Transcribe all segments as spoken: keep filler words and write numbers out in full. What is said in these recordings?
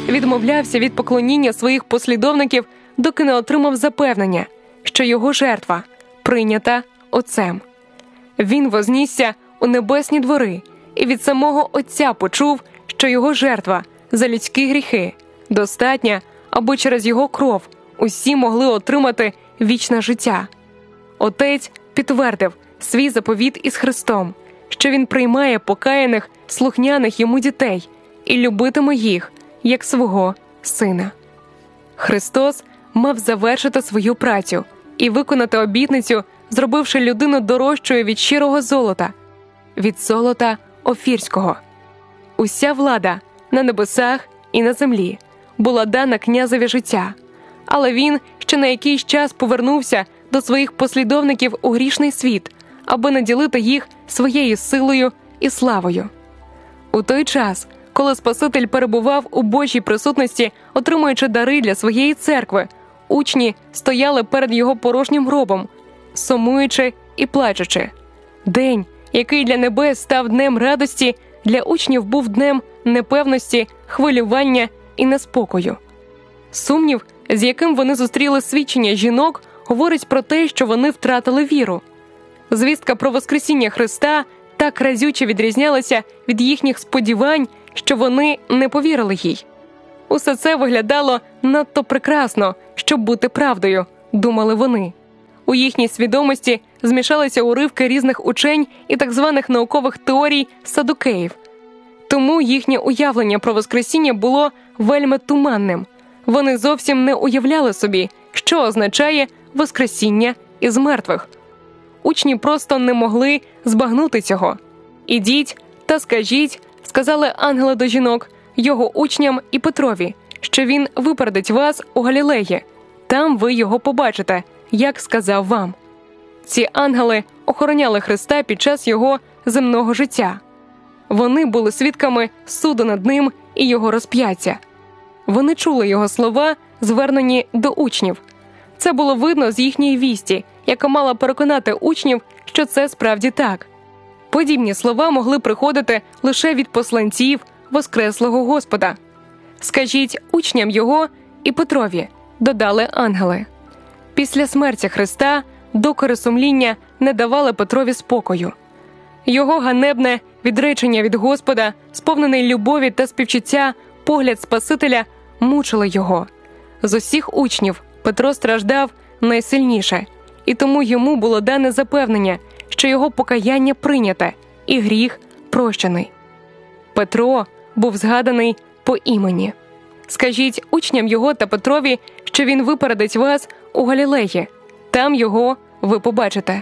відмовлявся від поклоніння своїх послідовників, доки не отримав запевнення, що його жертва прийнята Отцем. Він вознісся у небесні двори і від самого Отця почув, що його жертва за людські гріхи достатня, аби через його кров усі могли отримати вічне життя. Отець підтвердив свій заповіт із Христом, що він приймає покаяних, слухняних йому дітей і любитиме їх, як свого сина. Христос мав завершити свою працю і виконати обітницю, зробивши людину дорожчою від щирого золота, від золота Офірського. Уся влада на небесах і на землі була дана князеві життя, але він ще на якийсь час повернувся до своїх послідовників у грішний світ, аби наділити їх своєю силою і славою. У той час, коли Спаситель перебував у Божій присутності, отримуючи дари для своєї церкви, учні стояли перед його порожнім гробом, сумуючи і плачучи. День, який для небес став днем радості, для учнів був днем непевності, хвилювання і неспокою. Сумнів, з яким вони зустріли свідчення жінок, говорить про те, що вони втратили віру. Звістка про Воскресіння Христа так разюче відрізнялася від їхніх сподівань, що вони не повірили їй. Усе це виглядало надто прекрасно, щоб бути правдою, думали вони. У їхній свідомості змішалися уривки різних учень і так званих наукових теорій садукеїв. Тому їхнє уявлення про Воскресіння було вельми туманним. Вони зовсім не уявляли собі, що означає Воскресіння із мертвих. Учні просто не могли збагнути цього. «Ідіть та скажіть», – сказали ангели до жінок, його учням і Петрові, що він випередить вас у Галілеї. Там ви його побачите, як сказав вам. Ці ангели охороняли Христа під час його земного життя. Вони були свідками суду над ним і його розп'яття. Вони чули його слова, звернені до учнів. Це було видно з їхньої вісті, яка мала переконати учнів, що це справді так. Подібні слова могли приходити лише від посланців Воскреслого Господа. «Скажіть учням його і Петрові», – додали ангели. Після смерті Христа докори сумління не давали Петрові спокою. Його ганебне відречення від Господа, сповнений любові та співчуття, погляд Спасителя мучили його. З усіх учнів Петро страждав найсильніше, і тому йому було дане запевнення, що його покаяння прийняте і гріх прощений. Петро був згаданий по імені. «Скажіть учням його та Петрові, що він випередить вас у Галілеї. Там його ви побачите».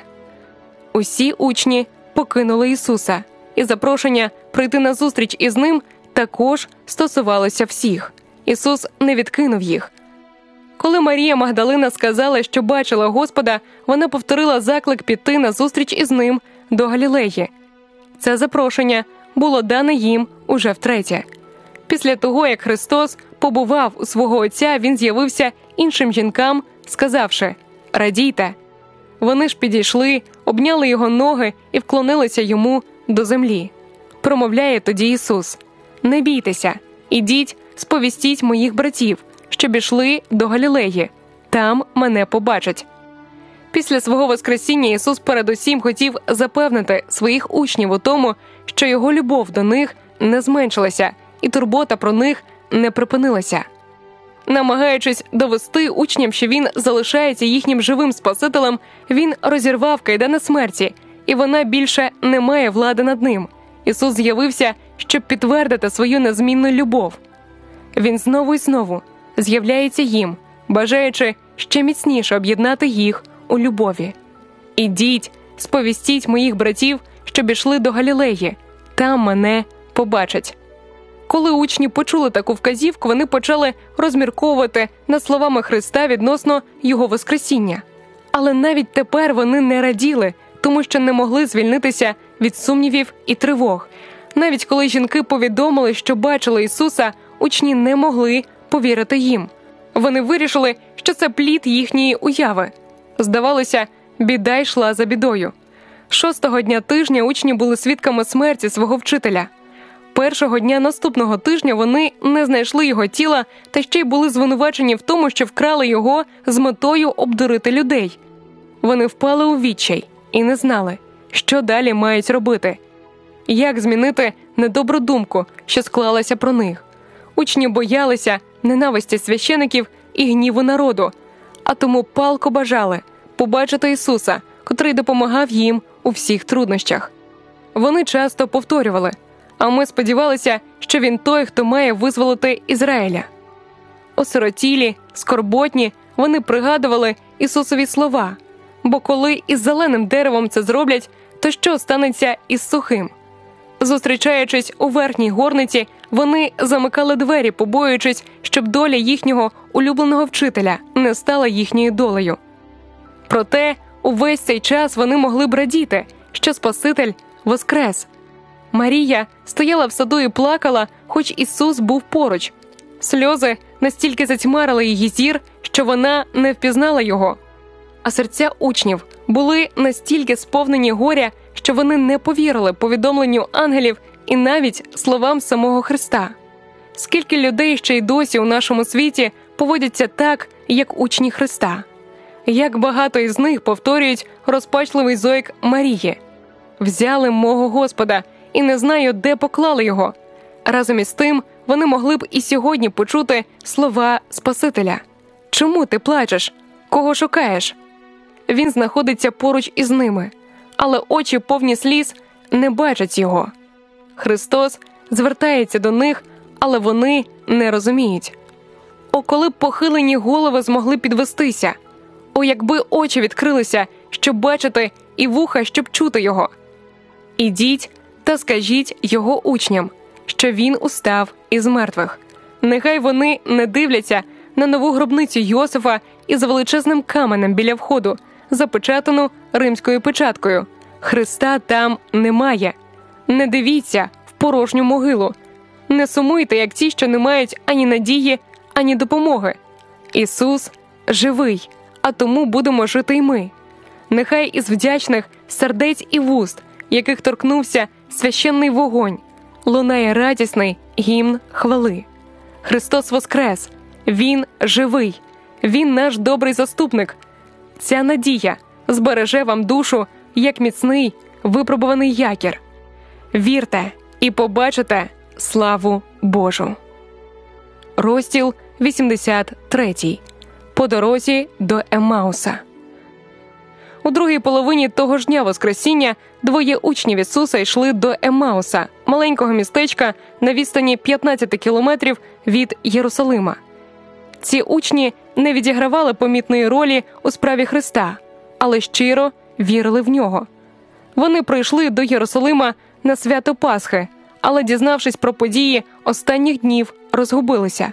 Усі учні покинули Ісуса, і запрошення прийти на зустріч із ним також стосувалося всіх. Ісус не відкинув їх. Коли Марія Магдалина сказала, що бачила Господа, вона повторила заклик піти на зустріч із ним до Галілеї. Це запрошення було дане їм уже втретє. Після того, як Христос побував у свого Отця, він з'явився іншим жінкам, сказавши «Радійте». Вони ж підійшли, обняли його ноги і вклонилися йому до землі. Промовляє тоді Ісус: «Не бійтеся, ідіть, сповістіть моїх братів, щоб ішли до Галілеї, там мене побачать». Після свого Воскресіння Ісус передусім хотів запевнити своїх учнів у тому, що його любов до них не зменшилася і турбота про них не припинилася. Намагаючись довести учням, що він залишається їхнім живим Спасителем, він розірвав кайдани смерті, і вона більше не має влади над ним. Ісус з'явився, щоб підтвердити свою незмінну любов. Він знову і знову з'являється їм, бажаючи ще міцніше об'єднати їх у любові. «Ідіть, сповістіть моїх братів, щоб ішли до Галілеї, там мене побачать». Коли учні почули таку вказівку, вони почали розмірковувати над словами Христа відносно Його Воскресіння. Але навіть тепер вони не раділи, тому що не могли звільнитися від сумнівів і тривог. Навіть коли жінки повідомили, що бачили Ісуса, учні не могли повірити їм. Вони вирішили, що це плід їхньої уяви. Здавалося, біда йшла за бідою. Шостого дня тижня учні були свідками смерті свого вчителя. Першого дня наступного тижня вони не знайшли його тіла та ще й були звинувачені в тому, що вкрали його з метою обдурити людей. Вони впали у відчай і не знали, що далі мають робити. Як змінити недобру думку, що склалася про них? Учні боялися ненависті священиків і гніву народу, а тому палко бажали побачити Ісуса, котрий допомагав їм у всіх труднощах. Вони часто повторювали: «А ми сподівалися, що він той, хто має визволити Ізраїля». Осиротілі, скорботні, вони пригадували Ісусові слова, бо коли із зеленим деревом це зроблять, то що станеться із сухим? Зустрічаючись у верхній горниці, вони замикали двері, побоюючись, щоб доля їхнього улюбленого вчителя не стала їхньою долею. Проте увесь цей час вони могли б радіти, що Спаситель воскрес. Марія стояла в саду і плакала, хоч Ісус був поруч. Сльози настільки затьмарили її зір, що вона не впізнала його. А серця учнів були настільки сповнені горя, що вони не повірили повідомленню ангелів і навіть словам самого Христа. Скільки людей ще й досі у нашому світі поводяться так, як учні Христа? Як багато із них повторюють розпачливий зойк Марії: «Взяли мого Господа, і не знаю, де поклали його». Разом із тим, вони могли б і сьогодні почути слова Спасителя: «Чому ти плачеш? Кого шукаєш?» Він знаходиться поруч із ними, але очі повні сліз не бачать його. Христос звертається до них, але вони не розуміють. О, коли б похилені голови змогли підвестися! О, якби очі відкрилися, щоб бачити, і вуха, щоб чути його! Ідіть та скажіть його учням, що він устав із мертвих. Нехай вони не дивляться на нову гробницю Йосифа із величезним каменем біля входу, запечатану римською печаткою. Христа там немає. Не дивіться в порожню могилу. Не сумуйте, як ті, що не мають ані надії, ані допомоги. Ісус живий, а тому будемо жити й ми. Нехай із вдячних сердець і вуст, яких торкнувся священний вогонь, лунає радісний гімн хвали. Христос воскрес! Він живий! Він наш добрий заступник! Ця надія збереже вам душу, як міцний, випробуваний якір. Вірте і побачите славу Божу. Розділ вісімдесят три. По дорозі до Еммауса. У другій половині того ж дня Воскресіння двоє учнів Ісуса йшли до Еммауса, маленького містечка на відстані п'ятнадцять кілометрів від Єрусалима. Ці учні не відігравали помітної ролі у справі Христа, але щиро вірили в нього. Вони прийшли до Єрусалима на свято Пасхи, але, дізнавшись про події останніх днів, розгубилися.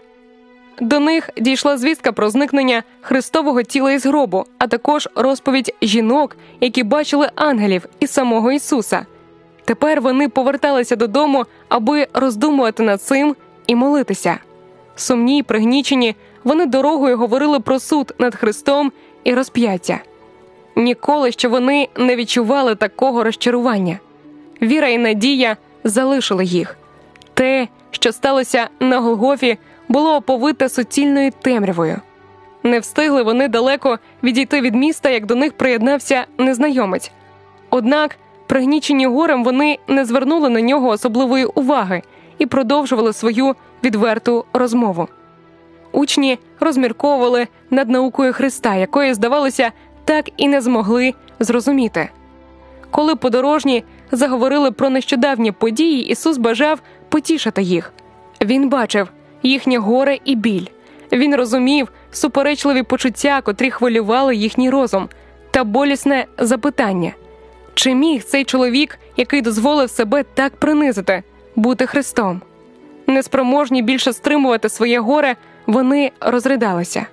До них дійшла звістка про зникнення Христового тіла із гробу, а також розповідь жінок, які бачили ангелів і самого Ісуса. Тепер вони поверталися додому, аби роздумувати над цим і молитися. Сумні й пригнічені, вони дорогою говорили про суд над Христом і розп'яття. Ніколи ще вони не відчували такого розчарування. Віра і надія залишили їх. Те, що сталося на Голгофі, було оповите суцільною темрявою. Не встигли вони далеко відійти від міста, як до них приєднався незнайомець. Однак, пригнічені горем, вони не звернули на нього особливої уваги і продовжували свою відверту розмову. Учні розмірковували над наукою Христа, якої, здавалося, так і не змогли зрозуміти. Коли подорожні заговорили про нещодавні події, Ісус бажав потішити їх. Він бачив їхнє горе і біль. Він розумів суперечливі почуття, котрі хвилювали їхній розум, та болісне запитання: чи міг цей чоловік, який дозволив себе так принизити, бути Христом? Неспроможні більше стримувати своє горе, вони розридалися.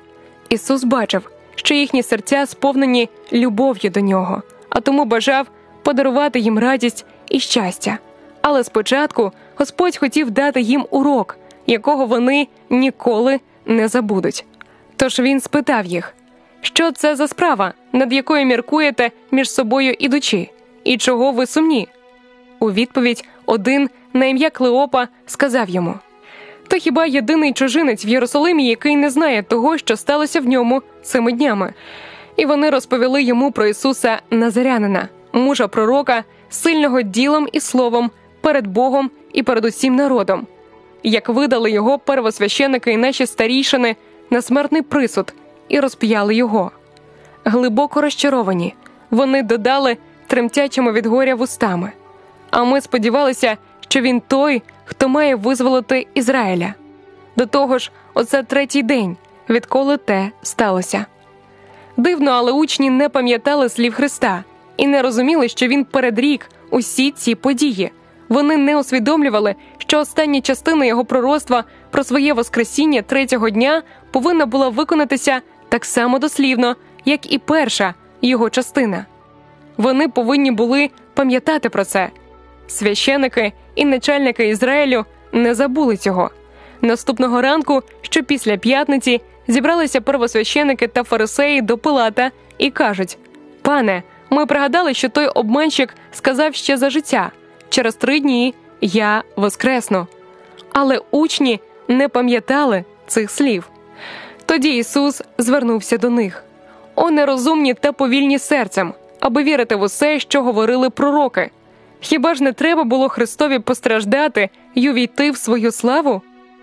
Ісус бачив, що їхні серця сповнені любов'ю до Нього, а тому бажав подарувати їм радість і щастя. Але спочатку Господь хотів дати їм урок, якого вони ніколи не забудуть. Тож він спитав їх: що це за справа, над якою міркуєте між собою ідучи, і чого ви сумні? У відповідь один на ім'я Клеопа сказав йому: «Ти хіба єдиний чужинець в Єрусалимі, який не знає того, що сталося в ньому цими днями?» І вони розповіли йому про Ісуса Назарянина, мужа пророка, сильного ділом і словом перед Богом і перед усім народом, як видали його первосвященики і наші старійшини на смертний присуд і розп'яли його. Глибоко розчаровані, вони додали тремтячими від горя вустами: «А ми сподівалися, що він той, хто має визволити Ізраїля. До того ж, оце третій день, відколи те сталося». Дивно, але учні не пам'ятали слів Христа і не розуміли, що він передрік усі ці події. Вони не усвідомлювали, що остання частина його пророцтва про своє воскресіння третього дня повинна була виконатися так само дослівно, як і перша його частина. Вони повинні були пам'ятати про це. Священики і начальники Ізраїлю не забули цього. Наступного ранку, що після п'ятниці, зібралися первосвященики та фарисеї до Пилата і кажуть: «Пане, ми пригадали, що той обманщик сказав ще за життя: через три дні я воскресну». Але учні не пам'ятали цих слів. Тоді Ісус звернувся до них: «О нерозумні та повільні серцем, аби вірити в усе, що говорили пророки! Хіба ж не треба було Христові постраждати й увійти в свою славу?»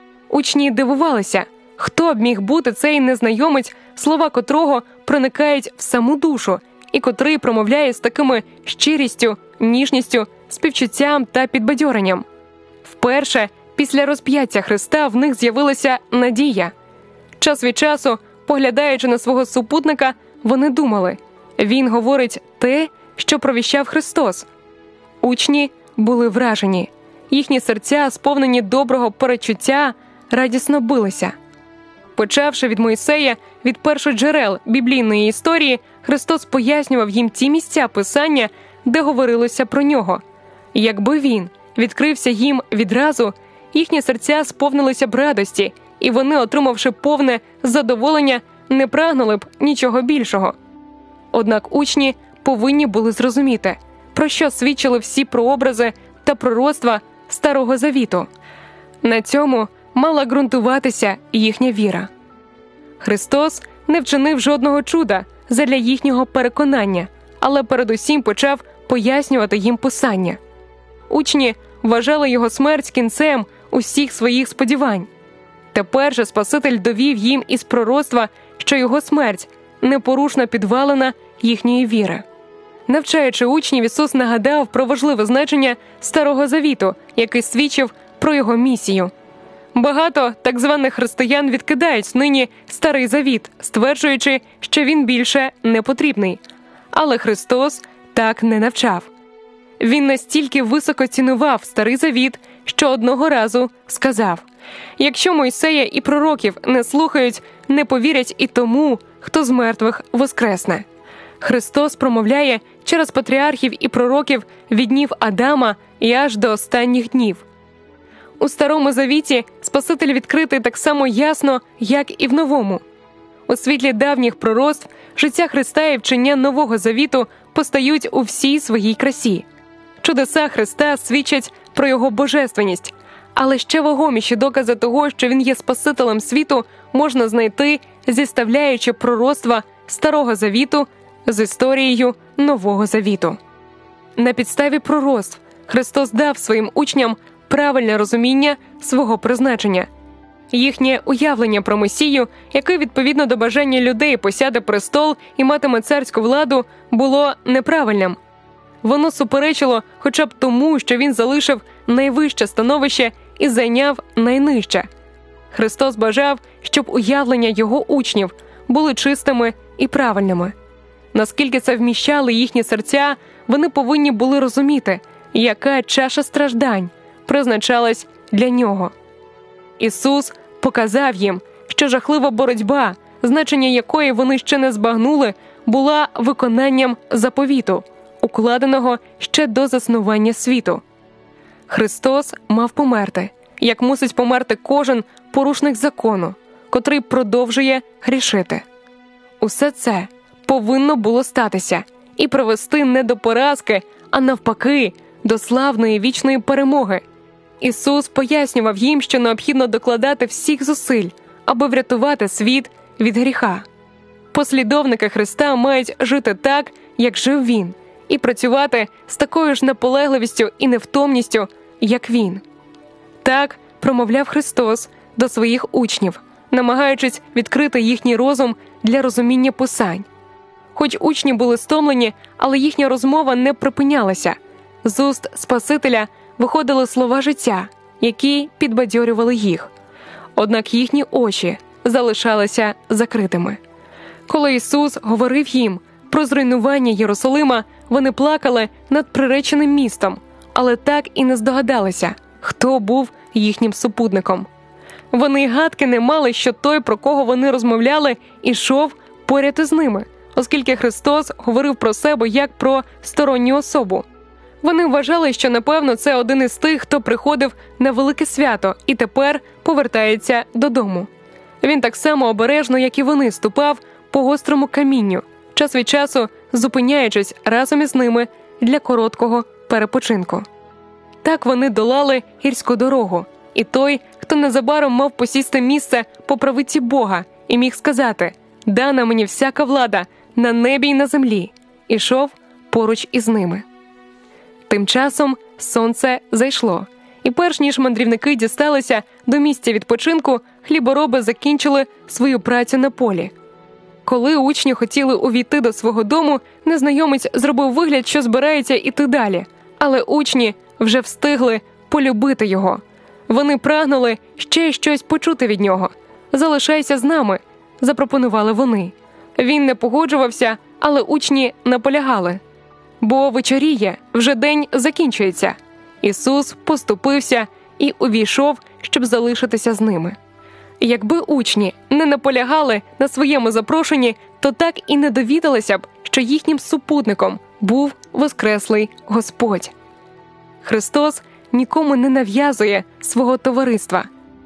Учні дивувалися, хто б міг бути цей незнайомець, слова котрого проникають в саму душу, і котрий промовляє з такими щирістю, ніжністю, співчуттям та підбадьоренням. Вперше після розп'яття Христа в них з'явилася надія. Час від часу, поглядаючи на свого супутника, вони думали: він говорить те, що провіщав Христос. Учні були вражені. Їхні серця, сповнені доброго передчуття, радісно билися. Почавши від Мойсея, від першоджерел біблійної історії, Христос пояснював їм ті місця Писання, де говорилося про нього. Якби він відкрився їм відразу, їхні серця сповнилися б радості, і вони, отримавши повне задоволення, не прагнули б нічого більшого. Однак учні повинні були зрозуміти, про що свідчили всі прообрази та пророцтва Старого Завіту. На цьому мала ґрунтуватися їхня віра. Христос не вчинив жодного чуда задля їхнього переконання, але передусім почав пояснювати їм Писання. Учні вважали його смерть кінцем усіх своїх сподівань. Тепер же Спаситель довів їм із пророцтва, що його смерть непорушна підвалина їхньої віри. Навчаючи учнів, Ісус нагадав про важливе значення Старого Завіту, який свідчив про його місію. Багато так званих християн відкидають нині Старий Завіт, стверджуючи, що він більше не потрібний. Але Христос так не навчав. Він настільки високо цінував Старий Завіт, що одного разу сказав: «Якщо Мойсея і пророків не слухають, не повірять і тому, хто з мертвих воскресне». Христос промовляє через патріархів і пророків від днів Адама і аж до останніх днів. У Старому Завіті Спаситель відкритий так само ясно, як і в Новому. У світлі давніх пророцтв життя Христа і вчення Нового Завіту постають у всій своїй красі. Чудеса Христа свідчать про його божественність, але ще вагоміші докази того, що він є Спасителем світу, можна знайти, зіставляючи пророцтва Старого Завіту з історією Нового Завіту. На підставі пророцтв Христос дав своїм учням правильне розуміння свого призначення. Їхнє уявлення про Месію, який відповідно до бажання людей посяде престол і матиме царську владу, було неправильним. Воно суперечило хоча б тому, що він залишив найвище становище і зайняв найнижче. Христос бажав, щоб уявлення його учнів були чистими і правильними. Наскільки це вміщали їхні серця, вони повинні були розуміти, яка чаша страждань призначалась для нього. Ісус показав їм, що жахлива боротьба, значення якої вони ще не збагнули, була виконанням заповіту, укладеного ще до заснування світу. Христос мав померти, як мусить померти кожен порушник закону, котрий продовжує грішити. Усе це повинно було статися і привести не до поразки, а навпаки, до славної вічної перемоги. Ісус пояснював їм, що необхідно докладати всіх зусиль, аби врятувати світ від гріха. Послідовники Христа мають жити так, як жив Він, і працювати з такою ж наполегливістю і невтомністю, як Він. Так промовляв Христос до своїх учнів, намагаючись відкрити їхній розум для розуміння Писань. Хоч учні були стомлені, але їхня розмова не припинялася. З уст Спасителя виходили слова життя, які підбадьорювали їх. Однак їхні очі залишалися закритими. Коли Ісус говорив їм про зруйнування Єрусалима, вони плакали над приреченим містом, але так і не здогадалися, хто був їхнім супутником. Вони й гадки не мали, що той, про кого вони розмовляли, ішов поряд із ними, оскільки Христос говорив про себе як про сторонню особу. Вони вважали, що, напевно, це один із тих, хто приходив на велике свято і тепер повертається додому. Він так само обережно, як і вони, ступав по гострому камінню, час від часу зупиняючись разом із ними для короткого перепочинку. Так вони долали гірську дорогу, і той, хто незабаром мав посісти місце по правиці Бога і міг сказати «Дана мені всяка влада на небі й на землі», ішов поруч із ними. Тим часом сонце зайшло, і перш ніж мандрівники дісталися до місця відпочинку, хлібороби закінчили свою працю на полі. Коли учні хотіли увійти до свого дому, незнайомець зробив вигляд, що збирається іти далі, але учні вже встигли полюбити його. Вони прагнули ще щось почути від нього. «Залишайся з нами», – запропонували вони. Він не погоджувався, але учні наполягали. Бо вечоріє, вже день закінчується. Ісус поступився і увійшов, щоб залишитися з ними. Якби учні не наполягали на своєму запрошенні, то так і не довідалися б, що їхнім супутником був воскреслий Господь. Христос нікому не нав'язує свого товариства.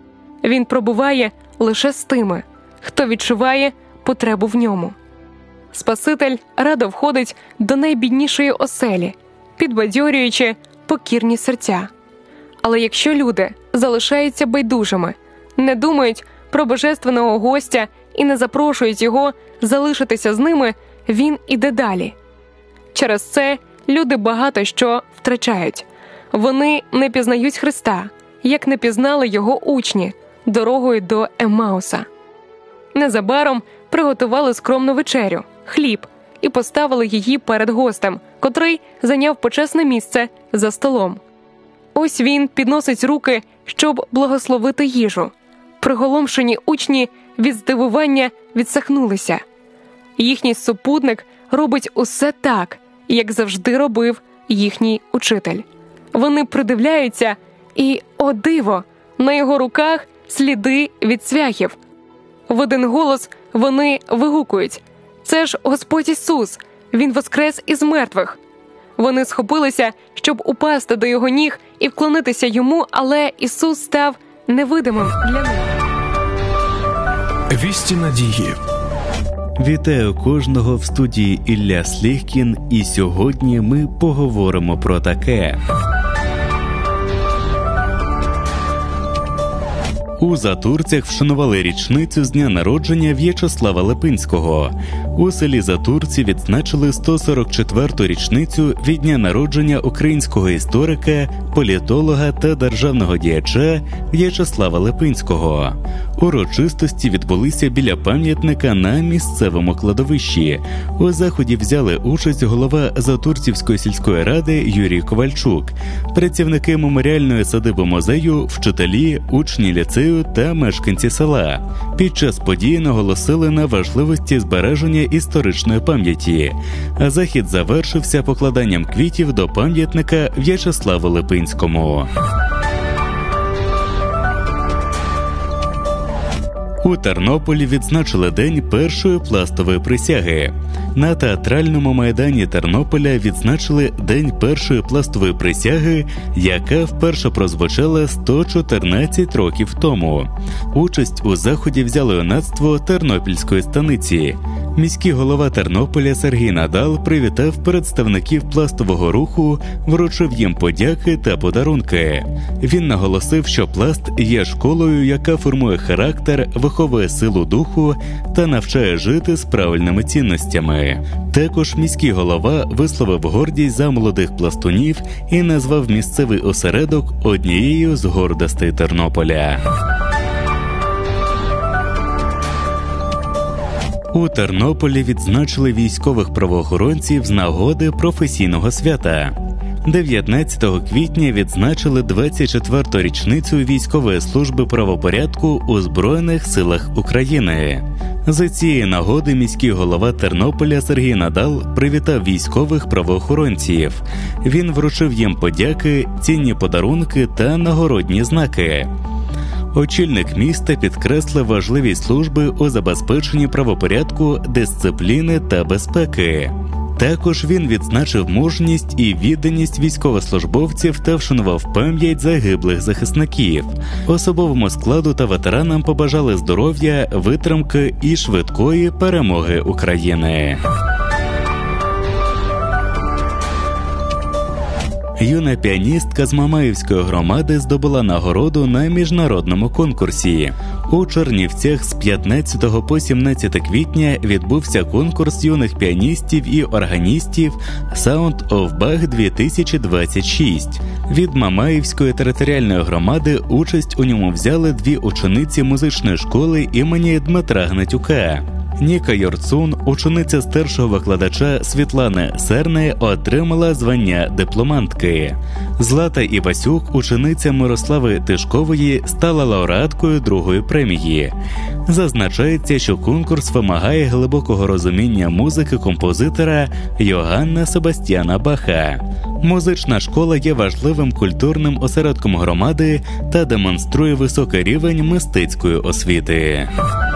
Він пробуває лише з тими, хто відчуває потребу в ньому. Спаситель радо входить до найбіднішої оселі, підбадьорюючи покірні серця. Але якщо люди залишаються байдужими, не думають про божественного гостя і не запрошують його залишитися з ними, він іде далі. Через це люди багато що втрачають. Вони не пізнають Христа, як не пізнали його учні дорогою до Еммауса. Незабаром приготували скромну вечерю – хліб, і поставили її перед гостем, котрий зайняв почесне місце за столом. Ось він підносить руки, щоб благословити їжу. Приголомшені учні від здивування відсахнулися. Їхній супутник робить усе так, як завжди робив їхній учитель. Вони придивляються і, о диво, на його руках сліди від цвяхів. В один голос вони вигукують: «Це ж Господь Ісус! Він воскрес із мертвих!» Вони схопилися, щоб упасти до його ніг і вклонитися йому, але Ісус став невидимим для них. Вісті надії. Вітаю кожного в студії Ілля Сліхкін, і сьогодні ми поговоримо про таке. У Затурцях вшанували річницю з дня народження В'ячеслава Липинського. У селі Затурці відзначили сто сорок четверту річницю від дня народження українського історика, політолога та державного діяча В'ячеслава Липинського. Урочистості відбулися біля пам'ятника на місцевому кладовищі. У заході взяли участь голова Затурцівської сільської ради Юрій Ковальчук, працівники меморіальної садиби музею, вчителі, учні ліцею та мешканці села. Під час події наголосили на важливості збереження історичної пам'яті. А захід завершився покладанням квітів до пам'ятника В'ячеславу Липинському. У Тернополі відзначили День першої пластової присяги. На театральному майдані Тернополя відзначили День першої пластової присяги, яка вперше прозвучала сто чотирнадцять років тому. Участь у заході взяло юнацтво Тернопільської станиці. Міський голова Тернополя Сергій Надал привітав представників пластового руху, вручив їм подяки та подарунки. Він наголосив, що пласт є школою, яка формує характер, виховує силу духу та навчає жити з правильними цінностями. Також міський голова висловив гордість за молодих пластунів і назвав місцевий осередок однією з гордостей Тернополя. У Тернополі відзначили військових правоохоронців з нагоди професійного свята. дев'ятнадцятого квітня відзначили двадцять четверту річницю військової служби правопорядку у Збройних силах України. За цієї нагоди міський голова Тернополя Сергій Надал привітав військових правоохоронців. Він вручив їм подяки, цінні подарунки та нагородні знаки. Очільник міста підкреслив важливість служби у забезпеченні правопорядку, дисципліни та безпеки. Також він відзначив мужність і відданість військовослужбовців та вшанував пам'ять загиблих захисників. Особовому складу та ветеранам побажали здоров'я, витримки і швидкої перемоги України. Юна піаністка з Мамаївської громади здобула нагороду на міжнародному конкурсі. У Чернівцях з п'ятнадцятого по сімнадцяте квітня відбувся конкурс юних піаністів і органістів Sound of Bach дві тисячі двадцять шість. Від Мамаївської територіальної громади участь у ньому взяли дві учениці музичної школи імені Дмитра Гнатюка. Ніка Йорцун, учениця старшого викладача Світлани Серни, отримала звання дипломантки. Злата Івасюк, учениця Мирослави Тишкової, стала лауреаткою другої премії. Зазначається, що конкурс вимагає глибокого розуміння музики композитора Йоганна Себастьяна Баха. Музична школа є важливим культурним осередком громади та демонструє високий рівень мистецької освіти.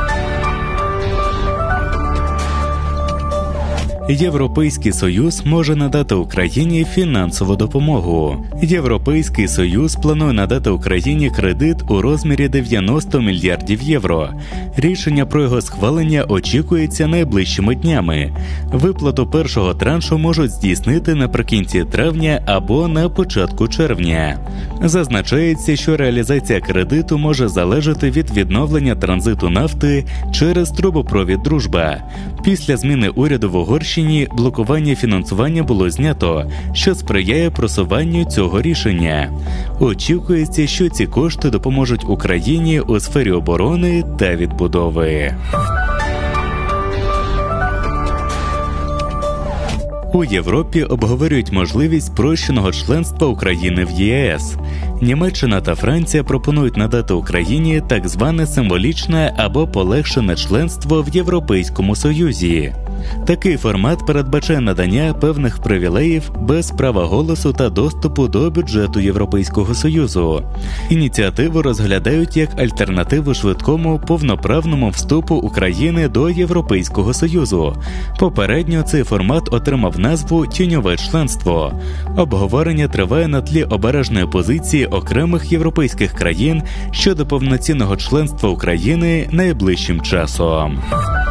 Європейський Союз може надати Україні фінансову допомогу. Європейський Союз планує надати Україні кредит у розмірі дев'яносто мільярдів євро. Рішення про його схвалення очікується найближчими днями. Виплату першого траншу можуть здійснити наприкінці травня або на початку червня. Зазначається, що реалізація кредиту може залежати від відновлення транзиту нафти через трубопровід «Дружба». Після зміни уряду в Угорщині блокування фінансування було знято, що сприяє просуванню цього рішення. Очікується, що ці кошти допоможуть Україні у сфері оборони та відбудови. У Європі обговорюють можливість спрощеного членства України в ЄС. Німеччина та Франція пропонують надати Україні так зване символічне або полегшене членство в Європейському Союзі. Такий формат передбачає надання певних привілеїв без права голосу та доступу до бюджету Європейського Союзу. Ініціативу розглядають як альтернативу швидкому повноправному вступу України до Європейського Союзу. Попередньо цей формат отримав назву «тіньове членство». Обговорення триває на тлі обережної позиції окремих європейських країн щодо повноцінного членства України найближчим часом.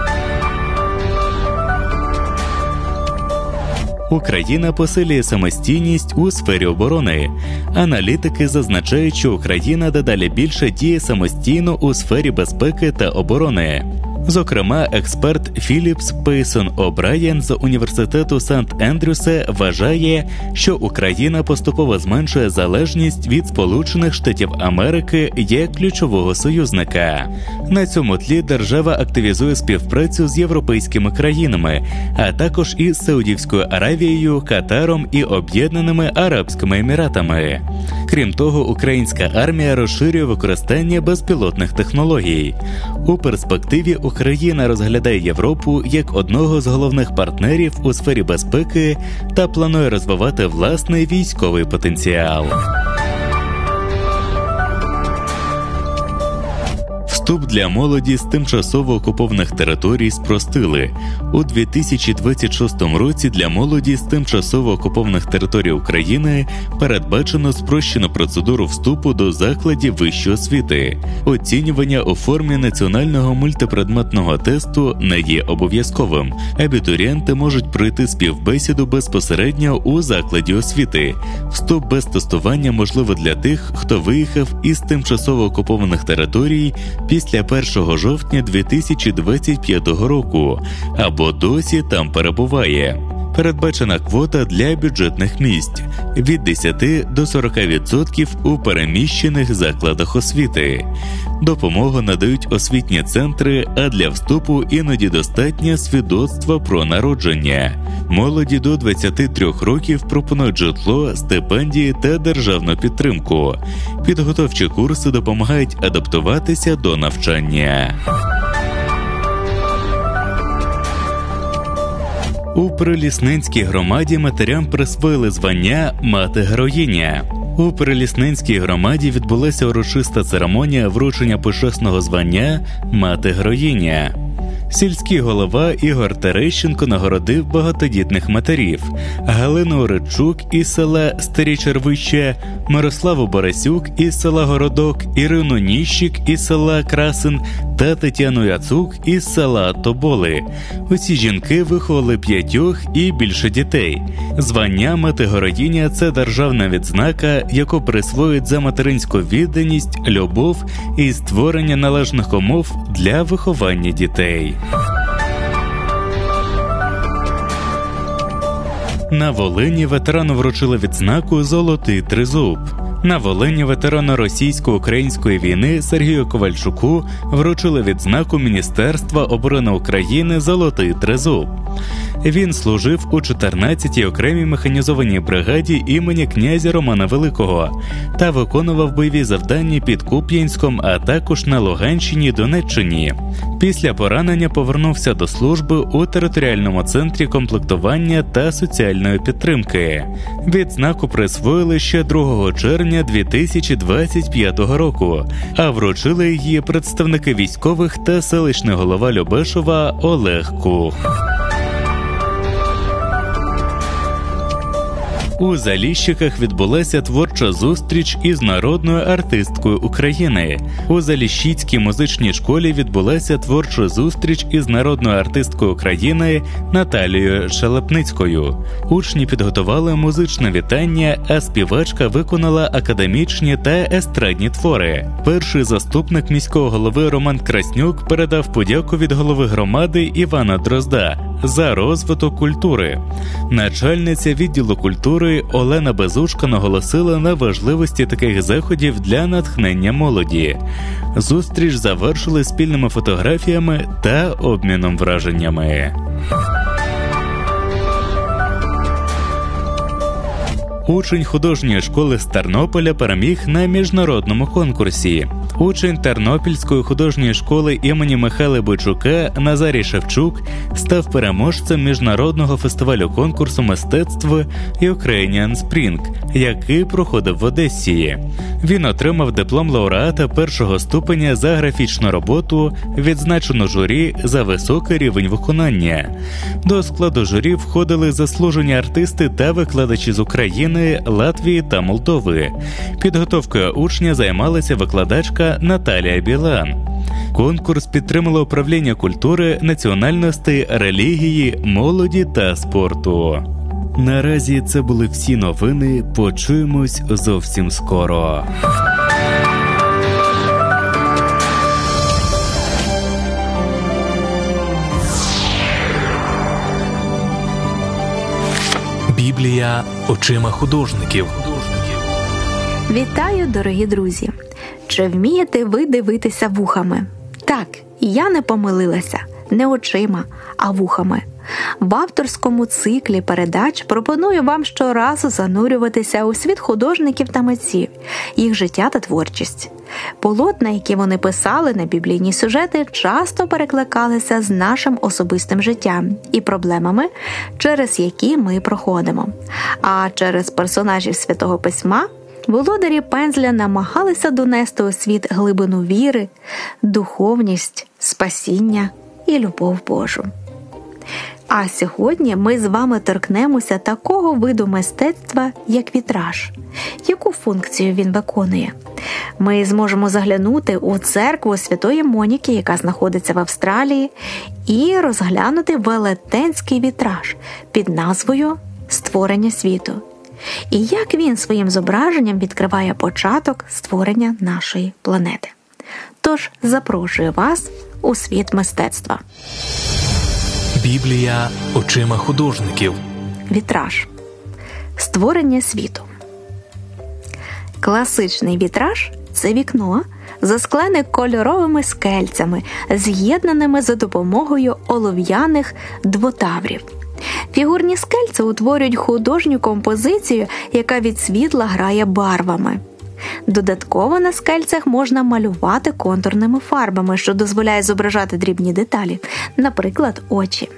Україна посилює самостійність у сфері оборони. Аналітики зазначають, що Україна дедалі більше діє самостійно у сфері безпеки та оборони. Зокрема, експерт Філіпс Пейсон О'Брайен з університету Сент-Ендрюса вважає, що Україна поступово зменшує залежність від Сполучених Штатів Америки як ключового союзника. На цьому тлі держава активізує співпрацю з європейськими країнами, а також із Саудівською Аравією, Катаром і Об'єднаними Арабськими Еміратами. Крім того, українська армія розширює використання безпілотних технологій. У перспективі Україна розглядає Європу як одного з головних партнерів у сфері безпеки та планує розвивати власний військовий потенціал. Вступ для молоді з тимчасово окупованих територій спростили. У дві тисячі двадцять шостому році для молоді з тимчасово окупованих територій України передбачено спрощену процедуру вступу до закладів вищої освіти. Оцінювання у формі національного мультипредметного тесту не є обов'язковим. Абітурієнти можуть пройти співбесіду безпосередньо у закладі освіти. Вступ без тестування можливо для тих, хто виїхав із тимчасово окупованих територій після першого жовтня дві тисячі двадцять п'ятого року або досі там перебуває. Передбачена квота для бюджетних місць – від десяти до сорока відсотків у переміщених закладах освіти. Допомогу надають освітні центри, а для вступу іноді достатньо свідоцтва про народження. Молоді до двадцяти трьох років пропонують житло, стипендії та державну підтримку. Підготовчі курси допомагають адаптуватися до навчання. У Прилісненській громаді матерям присвоїли звання «Мати-героїня». У Прилісненській громаді відбулася урочиста церемонія вручення почесного звання «Мати-героїня». Сільський голова Ігор Терещенко нагородив багатодітних матерів Галину Оречук із села Старі Червища, Мирославу Борисюк із села Городок, Ірину Ніщик із села Красин та Тетяну Яцук із села Тоболи. Усі жінки виховали п'ятьох і більше дітей. Звання «Мати-героїня» – це державна відзнака, яку присвоюють за материнську відданість, любов і створення належних умов для виховання дітей. На Волині ветерану вручили відзнаку «Золотий тризуб». На Волині ветерану російсько-української війни Сергію Ковальчуку вручили відзнаку Міністерства оборони України «Золотий тризуб». Він служив у чотирнадцятій окремій механізованій бригаді імені князя Романа Великого та виконував бойові завдання під Куп'янськом, а також на Луганщині, Донеччині. Після поранення повернувся до служби у територіальному центрі комплектування та соціальної підтримки. Відзнаку присвоїли ще другого червня дві тисячі двадцять п'ятого року, а вручили її представники військових та селищний голова Любешова Олег Кух. У Заліщиках відбулася творча зустріч із народною артисткою України. У Заліщицькій музичній школі відбулася творча зустріч із народною артисткою України Наталією Шелепницькою. Учні підготували музичне вітання, а співачка виконала академічні та естрадні твори. Перший заступник міського голови Роман Краснюк передав подяку від голови громади Івана Дрозда за розвиток культури. Начальниця відділу культури Олена Безушка наголосила на важливості таких заходів для натхнення молоді. Зустріч завершили спільними фотографіями та обміном враженнями. Учень художньої школи з Тернополя переміг на міжнародному конкурсі. Учень Тернопільської художньої школи імені Михайла Бойчука Назарій Шевчук став переможцем міжнародного фестивалю конкурсу мистецтв Ukrainian Spring, який проходив в Одесі. Він отримав диплом лауреата першого ступеня за графічну роботу, відзначену журі за високий рівень виконання. До складу журі входили заслужені артисти та викладачі з України, Латвії та Молдови. Підготовкою учня займалася викладачка Наталія Білан. Конкурс підтримало управління культури, національностей, релігії, молоді та спорту. Наразі це були всі новини. Почуємось зовсім скоро. Біблія очима художників. Вітаю, дорогі друзі! Чи вмієте ви дивитися вухами? Так, я не помилилася. Не очима, а вухами. В авторському циклі передач пропоную вам щоразу занурюватися у світ художників та митців, їх життя та творчість. Полотна, які вони писали на біблійні сюжети, часто перекликалися з нашим особистим життям і проблемами, через які ми проходимо. А через персонажів Святого Письма володарі пензля намагалися донести у світ глибину віри, духовність, спасіння і любов Божу. А сьогодні ми з вами торкнемося такого виду мистецтва, як вітраж. Яку функцію він виконує? Ми зможемо заглянути у церкву Святої Моніки, яка знаходиться в Австралії, і розглянути велетенський вітраж під назвою «Створення світу». І як він своїм зображенням відкриває початок створення нашої планети. Тож запрошую вас у світ мистецтва. Біблія очима художників. Вітраж. Створення світу. Класичний вітраж – це вікно, засклене кольоровими скельцями, з'єднаними за допомогою олов'яних двотаврів. Фігурні скельця утворюють художню композицію, яка від світла грає барвами. Додатково на скельцях можна малювати контурними фарбами, що дозволяє зображати дрібні деталі, наприклад, очі.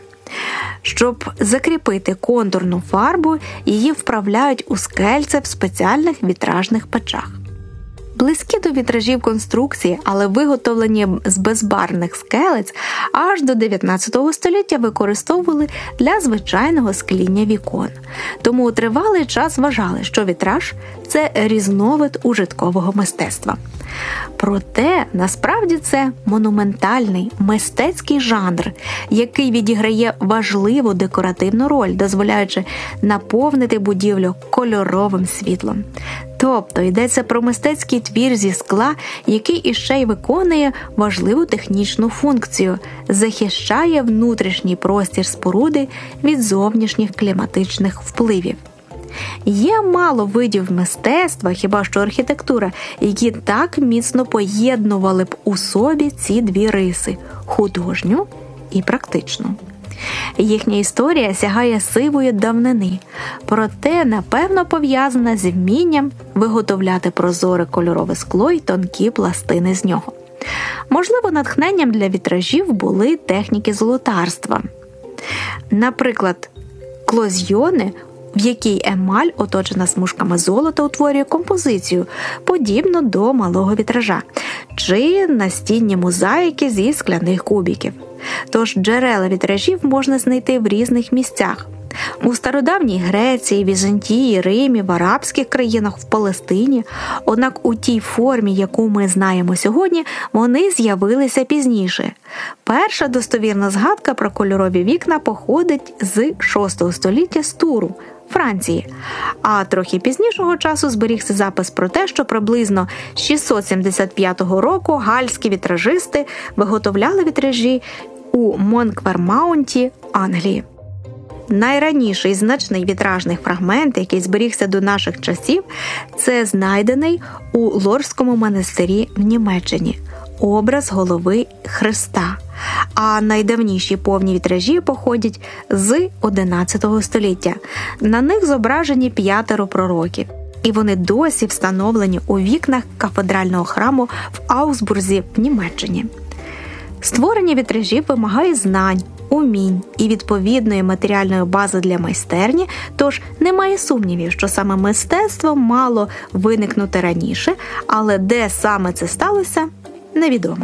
Щоб закріпити контурну фарбу, її вправляють у скельце в спеціальних вітражних печах. Близькі до вітражів конструкції, але виготовлені з безбарвних скелець, аж до дев'ятнадцятого століття використовували для звичайного скління вікон. Тому тривалий час вважали, що вітраж – це різновид ужиткового мистецтва. Проте, насправді, це монументальний, мистецький жанр, який відіграє важливу декоративну роль, дозволяючи наповнити будівлю кольоровим світлом. Тобто йдеться про мистецький твір зі скла, який іще й виконує важливу технічну функцію – захищає внутрішній простір споруди від зовнішніх кліматичних впливів. Є мало видів мистецтва, хіба що архітектура, які так міцно поєднували б у собі ці дві риси – художню і практичну. Їхня історія сягає сивої давнини, проте, напевно, пов'язана з вмінням виготовляти прозоре кольорове скло й тонкі пластини з нього. Можливо, натхненням для вітражів були техніки золотарства. Наприклад, клозьйони, в якій емаль, оточена смужками золота, утворює композицію, подібну до малого вітража, чи настінні мозаїки зі скляних кубиків. Тож джерела вітражів можна знайти в різних місцях. У стародавній Греції, Візантії, Римі, в арабських країнах, в Палестині. Однак у тій формі, яку ми знаємо сьогодні, вони з'явилися пізніше. Перша достовірна згадка про кольорові вікна походить з шостого століття з Туру, Франції. А трохи пізнішого часу зберігся запис про те, що приблизно з шістсот сімдесят п'ятого року гальські вітражисти виготовляли вітражі у Монквермаунті, Англії. Найраніший значний вітражний фрагмент, який зберігся до наших часів, це знайдений у Лорському монастирі в Німеччині – образ голови Христа. А найдавніші повні вітражі походять з одинадцятого століття. На них зображені п'ятеро пророків. І вони досі встановлені у вікнах кафедрального храму в Аусбурзі в Німеччині. Створення вітражів вимагає знань, умінь і відповідної матеріальної бази для майстерні, тож немає сумнівів, що саме мистецтво мало виникнути раніше, але де саме це сталося – невідомо.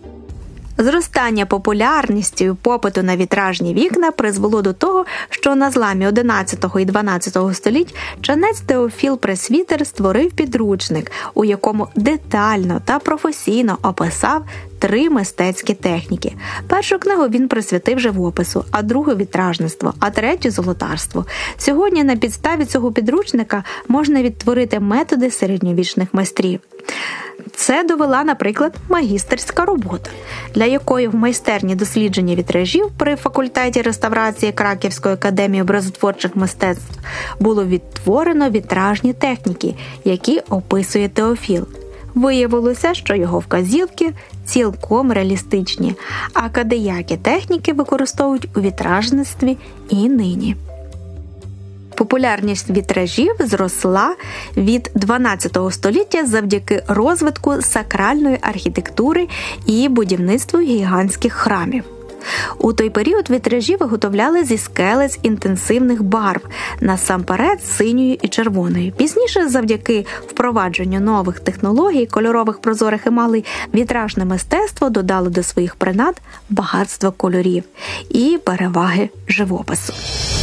Зростання популярністю і попиту на вітражні вікна призвело до того, що на зламі одинадцятого і дванадцятого століть ченець Теофіл Пресвітер створив підручник, у якому детально та професійно описав три мистецькі техніки. Першу книгу він присвятив живопису, а другу – вітражництво, а третю – золотарству. Сьогодні на підставі цього підручника можна відтворити методи середньовічних майстрів. Це довела, наприклад, магістерська робота, для якої в майстерні дослідження вітражів при факультеті реставрації Краківської академії образотворчих мистецтв було відтворено вітражні техніки, які описує Теофіл. Виявилося, що його вказівки цілком реалістичні, а кадеякі техніки використовують у вітражництві і нині. Популярність вітражів зросла від дванадцятого століття завдяки розвитку сакральної архітектури і будівництву гігантських храмів. У той період вітражі виготовляли зі скелець інтенсивних барв, насамперед синьої і червоної. Пізніше, завдяки впровадженню нових технологій, кольорових прозорих емалей, вітражне мистецтво додало до своїх принад багатство кольорів і переваги живопису.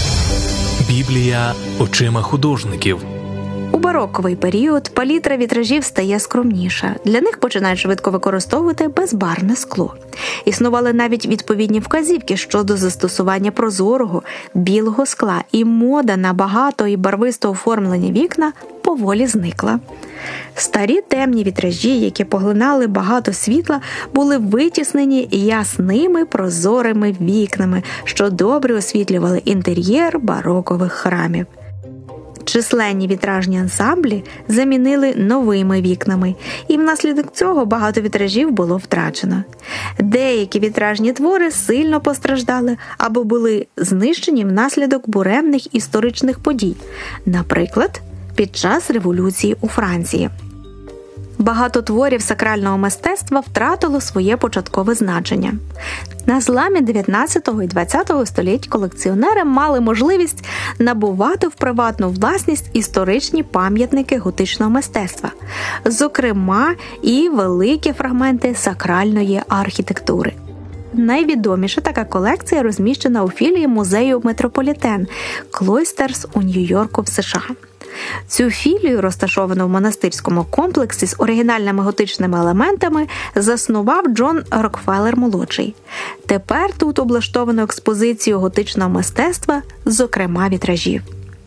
Біблія очима художників. У бароковий період палітра вітражів стає скромніша. Для них починають швидко використовувати безбарвне скло. Існували навіть відповідні вказівки щодо застосування прозорого, білого скла, і мода на багато і барвисто оформлені вікна поволі зникла. Старі темні вітражі, які поглинали багато світла, були витіснені ясними прозорими вікнами, що добре освітлювали інтер'єр барокових храмів. Численні вітражні ансамблі замінили новими вікнами, і внаслідок цього багато вітражів було втрачено. Деякі вітражні твори сильно постраждали або були знищені внаслідок буремних історичних подій, наприклад, під час революції у Франції. Багато творів сакрального мистецтва втратило своє початкове значення. На зламі дев'ятнадцятого і двадцятого століть колекціонери мали можливість набувати в приватну власність історичні пам'ятники готичного мистецтва, зокрема і великі фрагменти сакральної архітектури. Найвідоміша така колекція розміщена у філії музею Метрополітен Клойстерс у Нью-Йорку в США. Цю філію, розташовану в монастирському комплексі з оригінальними готичними елементами, заснував Джон Рокфеллер-молодший. Тепер тут облаштовано експозицію готичного мистецтва, зокрема вітражів.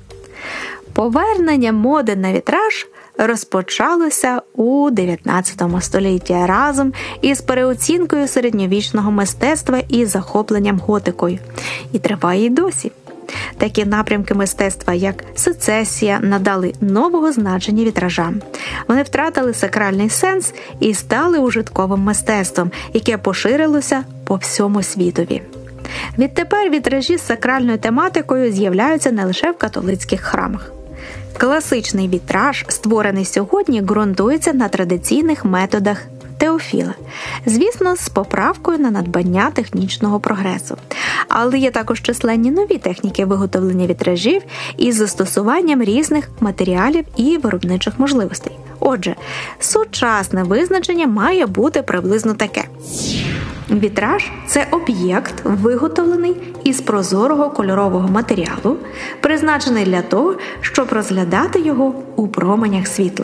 Повернення моди на вітраж розпочалося у дев'ятнадцятому столітті разом із переоцінкою середньовічного мистецтва і захопленням готикою. І триває й досі. Такі напрямки мистецтва, як сецесія, надали нового значення вітражам. Вони втратили сакральний сенс і стали ужитковим мистецтвом, яке поширилося по всьому світові. Відтепер вітражі з сакральною тематикою з'являються не лише в католицьких храмах. Класичний вітраж, створений сьогодні, ґрунтується на традиційних методах Теофіла, звісно, з поправкою на надбання технічного прогресу. Але є також численні нові техніки виготовлення вітражів із застосуванням різних матеріалів і виробничих можливостей. Отже, сучасне визначення має бути приблизно таке. Вітраж – це об'єкт, виготовлений із прозорого кольорового матеріалу, призначений для того, щоб розглядати його у променях світла.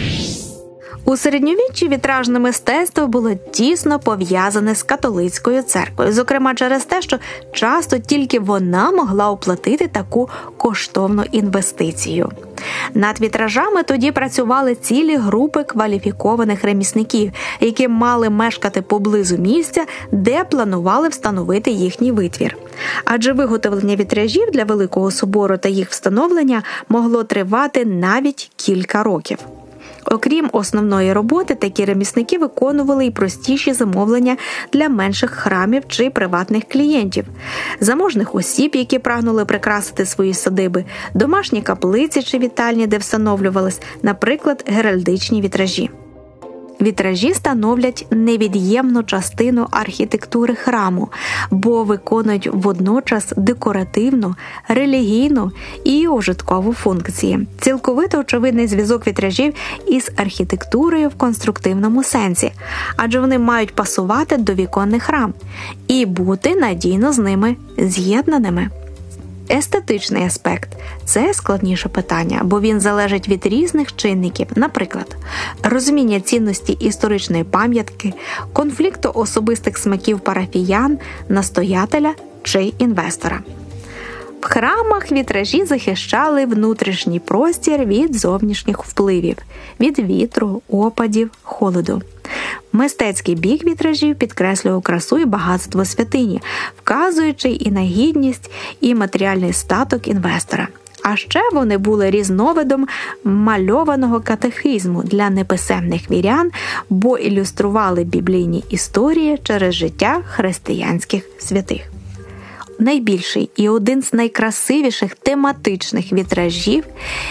У середньовіччі вітражне мистецтво було тісно пов'язане з католицькою церквою, зокрема через те, що часто тільки вона могла оплатити таку коштовну інвестицію. Над вітражами тоді працювали цілі групи кваліфікованих ремісників, які мали мешкати поблизу місця, де планували встановити їхній витвір. Адже виготовлення вітражів для Великого собору та їх встановлення могло тривати навіть кілька років. Окрім основної роботи, такі ремісники виконували й простіші замовлення для менших храмів чи приватних клієнтів, заможних осіб, які прагнули прикрасити свої садиби, домашні каплиці чи вітальні, де встановлювались, наприклад, геральдичні вітражі. Вітражі становлять невід'ємну частину архітектури храму, бо виконують водночас декоративну, релігійну і ужиткову функції. Цілковито очевидний зв'язок вітражів із архітектурою в конструктивному сенсі, адже вони мають пасувати до віконних рам і бути надійно з ними з'єднаними. Естетичний аспект – це складніше питання, бо він залежить від різних чинників, наприклад, розуміння цінності історичної пам'ятки, конфлікту особистих смаків парафіян, настоятеля чи інвестора. В храмах вітражі захищали внутрішній простір від зовнішніх впливів – від вітру, опадів, холоду. Мистецький бік вітражів підкреслював красу і багатство святині, вказуючи і на гідність, і матеріальний статок інвестора. А ще вони були різновидом мальованого катехизму для неписемних вірян, бо ілюстрували біблійні історії через життя християнських святих. Найбільший і один з найкрасивіших тематичних вітражів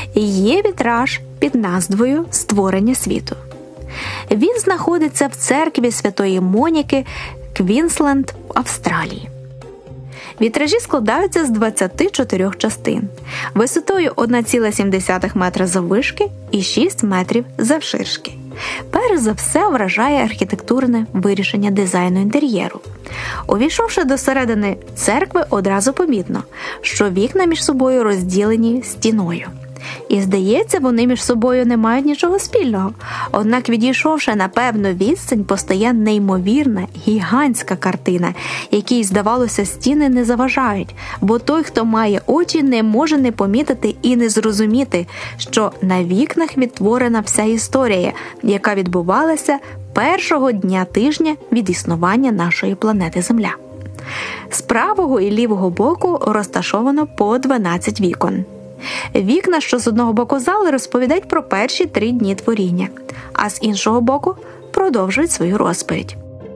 є вітраж під назвою «Створення світу». Він знаходиться в церкві Святої Моніки Квінсленд, Австралії. Вітражі складаються з двадцяти чотирьох частин, висотою одна ціла сім десятих метра заввишки і шість метрів завширшки. Перш за все вражає архітектурне вирішення дизайну інтер'єру. Увійшовши до середини церкви, одразу помітно, що вікна між собою розділені стіною. І, здається, вони між собою не мають нічого спільного. Однак, відійшовши на певну відстань, постає неймовірна, гігантська картина, якій, здавалося, стіни не заважають, бо той, хто має очі, не може не помітити і не зрозуміти, що на вікнах відтворена вся історія, яка відбувалася першого дня тижня від існування нашої планети Земля. З правого і лівого боку розташовано по дванадцять вікон. Вікна, що з одного боку зали, розповідають про перші три дні творіння, а з іншого боку продовжують свою розповідь.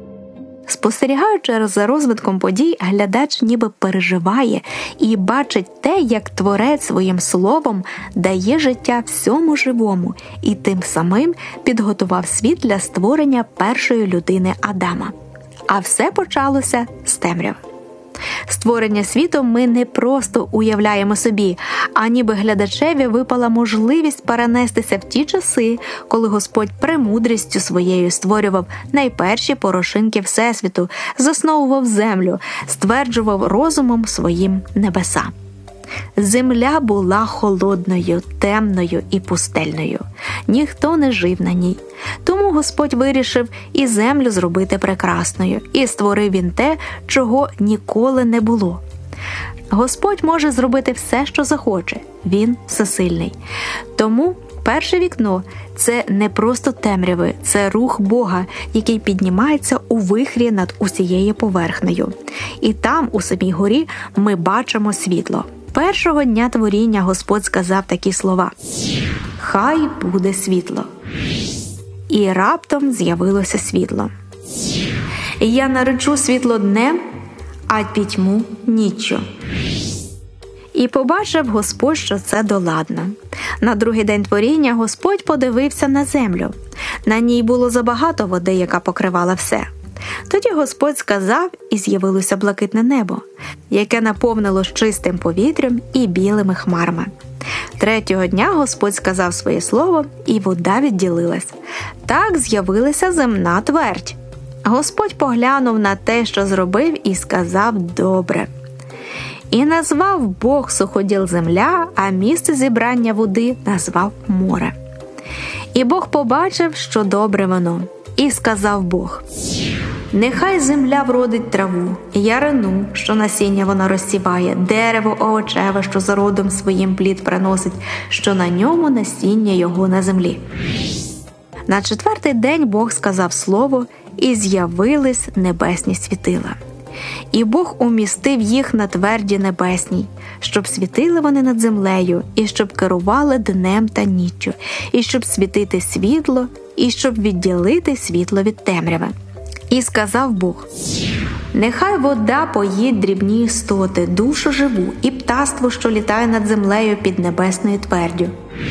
Спостерігаючи за розвитком подій, глядач ніби переживає і бачить те, як Творець своїм словом дає життя всьому живому і тим самим підготував світ для створення першої людини Адама. А все почалося з темряви. Створення світу ми не просто уявляємо собі, а ніби глядачеві випала можливість перенестися в ті часи, коли Господь премудрістю своєю створював найперші порошинки Всесвіту, засновував землю, стверджував розумом своїм небеса. Земля була холодною, темною і пустельною. Ніхто не жив на ній. Тому Господь вирішив і землю зробити прекрасною, і створив він те, чого ніколи не було. Господь може зробити все, що захоче. Він всесильний. Тому перше вікно – це не просто темряви, це рух Бога, який піднімається у вихрі над усією поверхнею. І там, у самій горі, ми бачимо світло. Першого дня творіння Господь сказав такі слова: «Хай буде світло». І раптом з'явилося світло. «Я наречу світло днем, а пітьму ніччю». І побачив Господь, що це доладно. На другий день творіння Господь подивився на землю. На ній було забагато води, яка покривала все. Тоді Господь сказав, і з'явилося блакитне небо, яке наповнилось чистим повітрям і білими хмарами. Третього дня Господь сказав своє слово, і вода відділилась. Так з'явилася земна твердь. Господь поглянув на те, що зробив, і сказав: «Добре». І назвав Бог суходіл земля, а місце зібрання води назвав море. І Бог побачив, що добре воно. І сказав Бог: «Нехай земля вродить траву, ярину, що насіння вона розсіває, дерево овочеве, що за родом своїм плід приносить, що на ньому насіння його на землі». На четвертий день Бог сказав слово, і з'явились небесні світила. І Бог умістив їх на тверді небесній, щоб світили вони над землею, і щоб керували днем та ніччю, і щоб світити світло, і щоб відділити світло від темряви. І сказав Бог: «Нехай вода поїть дрібні істоти, душу живу і птаство, що літає над землею під небесною твердю».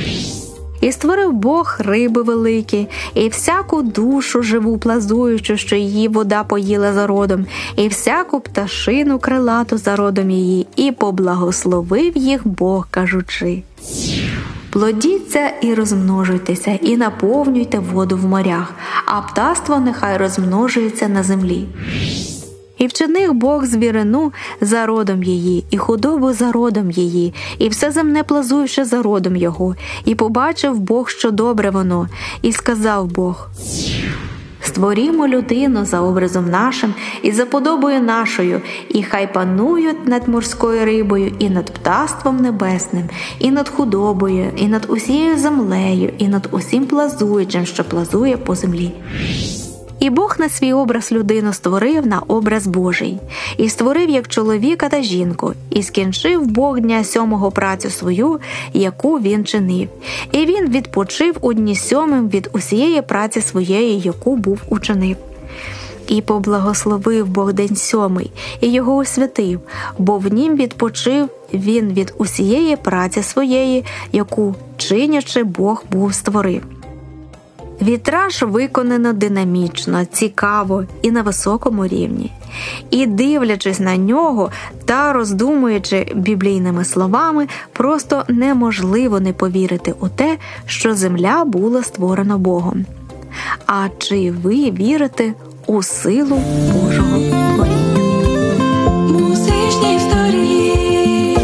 І створив Бог риби великі, і всяку душу живу плазуючу, що її вода поїла за родом, і всяку пташину крилату за родом її, і поблагословив їх Бог, кажучи: «Плодіться і розмножуйтеся, і наповнюйте воду в морях, а птаство нехай розмножується на землі». І вчинив Бог звірину за родом її, і худобу за родом її, і все земне плазуюче за родом його. І побачив Бог, що добре воно, і сказав Бог: «Створімо людину за образом нашим і за подобою нашою, і хай панують над морською рибою, і над птаством небесним, і над худобою, і над усією землею, і над усім плазуючим, що плазує по землі». І Бог на свій образ людину створив на образ Божий, і створив як чоловіка та жінку, і скінчив Бог дня сьомого працю свою, яку він чинив. І він відпочив у дні сьомим від усієї праці своєї, яку був учинив. І поблагословив Бог день сьомий, і його освятив, бо в нім відпочив він від усієї праці своєї, яку чинячи Бог був створив. Вітраж виконано динамічно, цікаво і на високому рівні. І дивлячись на нього та роздумуючи біблійними словами, просто неможливо не повірити у те, що земля була створена Богом. А чи ви вірите у силу Божого творіння? Музичні історії.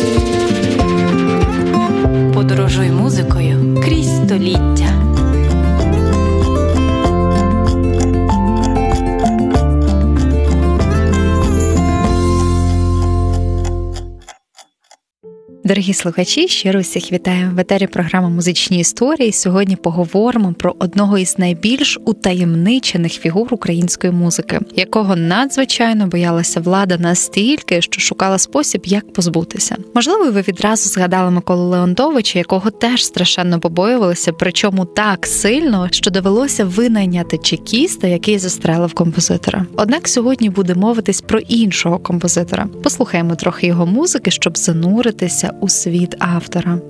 Подорожуй музикою крізь століття. Дорогі слухачі, щиро всіх вітаю. В етері програма «Музичні історії». Сьогодні поговоримо про одного із найбільш утаємничених фігур української музики, якого надзвичайно боялася влада настільки, що шукала спосіб, як позбутися. Можливо, ви відразу згадали Миколу Леонтовича, якого теж страшенно побоювалися, причому так сильно, що довелося винайняти чекіста, який застрелив композитора. Однак сьогодні буде мовитись про іншого композитора. Послухаємо трохи його музики, щоб зануритися у світ автора.